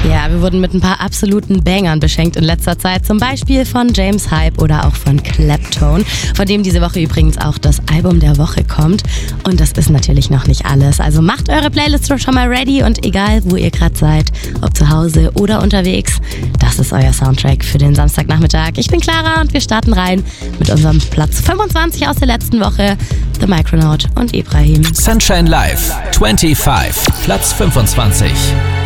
Ja, wir wurden mit ein paar absoluten Bangern beschenkt in letzter Zeit. Zum Beispiel von James Hype oder auch von Claptone, von dem diese Woche übrigens auch das Album der Woche kommt. Und das ist natürlich noch nicht alles. Also macht eure Playlist schon mal ready und egal, wo ihr gerade seid, ob zu Hause oder unterwegs, das ist euer Soundtrack für den Samstagnachmittag. Ich bin Clara und wir starten rein mit unserem Platz 25 aus der letzten Woche, The Micronaut und Ibrahim. Sunshine Live 25, Platz 25.